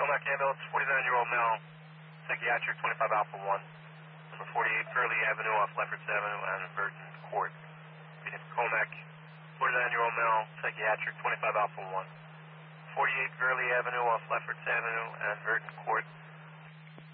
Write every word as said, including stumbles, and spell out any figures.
Comac ambulance, forty-nine-year-old male, psychiatric, twenty-five Alpha one. Number forty-eight Gurley Avenue off Lefferts Avenue and Burton Court. Repeating for Comac, forty-nine-year-old male, psychiatric, twenty-five Alpha one. forty-eight Gurley Avenue off Lefferts Avenue and Burton Court.